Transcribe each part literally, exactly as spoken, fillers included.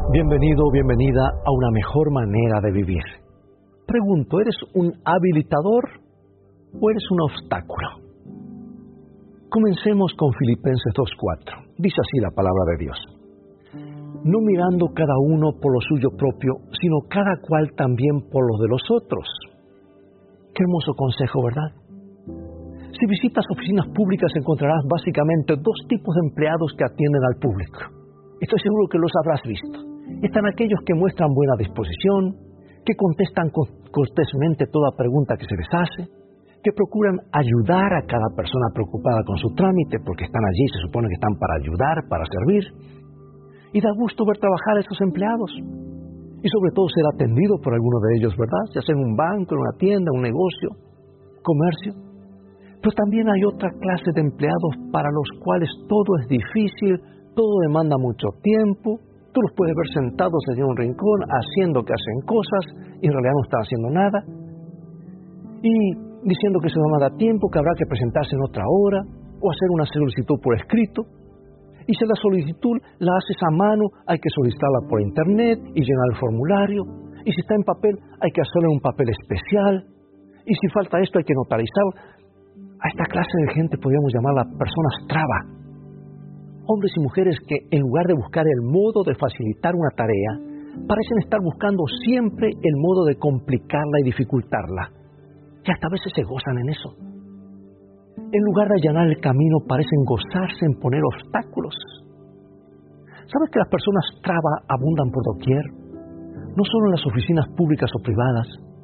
Bienvenido o bienvenida a una mejor manera de vivir. Pregunto, ¿eres un habilitador o eres un obstáculo? Comencemos con Filipenses dos cuatro. Dice así la palabra de Dios. No mirando cada uno por lo suyo propio, sino cada cual también por lo de los otros. Qué hermoso consejo, ¿verdad? Si visitas oficinas públicas encontrarás básicamente dos tipos de empleados que atienden al público. Estoy seguro que los habrás visto. Están aquellos que muestran buena disposición, que contestan cortésmente toda pregunta que se les hace, que procuran ayudar a cada persona preocupada con su trámite, porque están allí, se supone que están para ayudar, para servir. Y da gusto ver trabajar a esos empleados. Y sobre todo ser atendido por alguno de ellos, ¿verdad? Ya sea en un banco, en una tienda, un negocio, comercio. Pero también hay otra clase de empleados para los cuales todo es difícil, todo demanda mucho tiempo. Tú los puedes ver sentados en un rincón, haciendo que hacen cosas, y en realidad no están haciendo nada. Y diciendo que eso no da tiempo, que habrá que presentarse en otra hora, o hacer una solicitud por escrito. Y si la solicitud la haces a mano, hay que solicitarla por internet y llenar el formulario. Y si está en papel, hay que hacerle un papel especial. Y si falta esto, hay que notarizarlo. A esta clase de gente podríamos llamarla personas traba. Hombres y mujeres que, en lugar de buscar el modo de facilitar una tarea, parecen estar buscando siempre el modo de complicarla y dificultarla. Y hasta a veces se gozan en eso. En lugar de allanar el camino, parecen gozarse en poner obstáculos. ¿Sabes que las personas traba abundan por doquier? No solo en las oficinas públicas o privadas.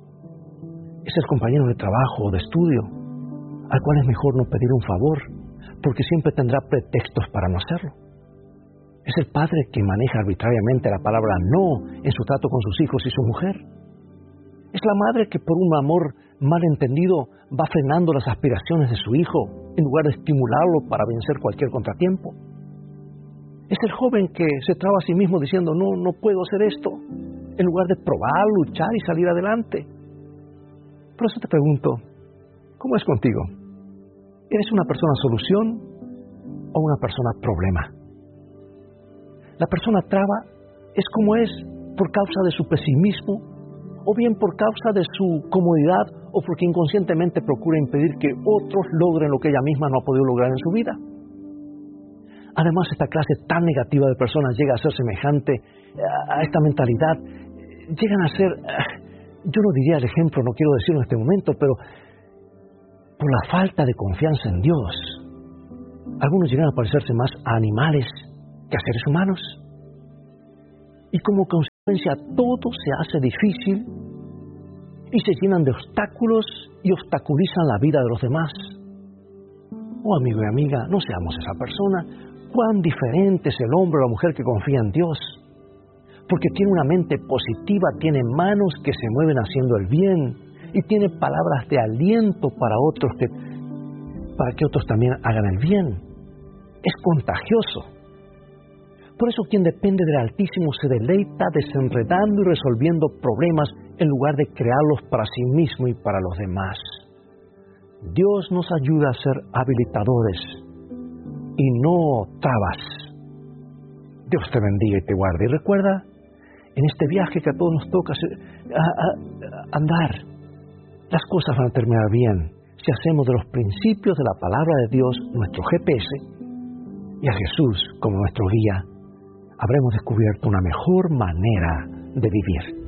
Es el compañero de trabajo o de estudio, al cual es mejor no pedir un favor, porque siempre tendrá pretextos para no hacerlo. Es el padre que maneja arbitrariamente la palabra no en su trato con sus hijos y su mujer. Es la madre que por un amor malentendido va frenando las aspiraciones de su hijo en lugar de estimularlo para vencer cualquier contratiempo. Es el joven que se traba a sí mismo diciendo no, no puedo hacer esto, en lugar de probar, luchar y salir adelante. Por eso te pregunto, ¿cómo es contigo? ¿Eres una persona solución o una persona problema? La persona traba es como es por causa de su pesimismo, o bien por causa de su comodidad, o porque inconscientemente procura impedir que otros logren lo que ella misma no ha podido lograr en su vida. Además, esta clase tan negativa de personas llega a ser semejante a esta mentalidad. Llegan a ser, yo no diría el ejemplo, no quiero decirlo en este momento, pero por la falta de confianza en Dios, algunos llegan a parecerse más a animales que a seres humanos. Y como consecuencia todo se hace difícil y se llenan de obstáculos y obstaculizan la vida de los demás. Oh amigo y amiga, no seamos esa persona. Cuán diferente es el hombre o la mujer que confía en Dios. Porque tiene una mente positiva, tiene manos que se mueven haciendo el bien y tiene palabras de aliento para otros que, para que otros también hagan el bien. Es contagioso. Por eso quien depende del Altísimo se deleita desenredando y resolviendo problemas en lugar de crearlos para sí mismo y para los demás. Dios nos ayuda a ser habilitadores y no trabas. Dios te bendiga y te guarde. Y recuerda, en este viaje que a todos nos toca a, a, a andar, las cosas van a terminar bien si hacemos de los principios de la palabra de Dios nuestro G P S y a Jesús como nuestro guía. Habremos descubierto una mejor manera de vivir.